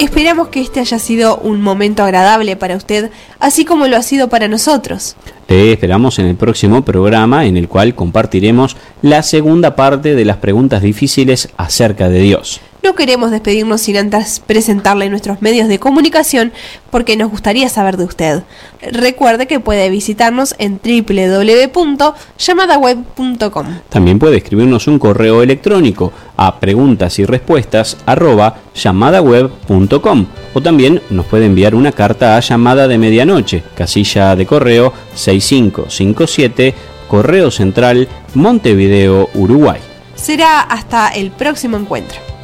Esperamos que este haya sido un momento agradable para usted, así como lo ha sido para nosotros. Te esperamos en el próximo programa, en el cual compartiremos la segunda parte de las preguntas difíciles acerca de Dios. No queremos despedirnos sin antes presentarle nuestros medios de comunicación, porque nos gustaría saber de usted. Recuerde que puede visitarnos en www.llamadaweb.com. También puede escribirnos un correo electrónico a preguntasyrespuestas@llamadaweb.com, o también nos puede enviar una carta a Llamada de Medianoche, casilla de correo 6557, Correo Central, Montevideo, Uruguay. Será hasta el próximo encuentro.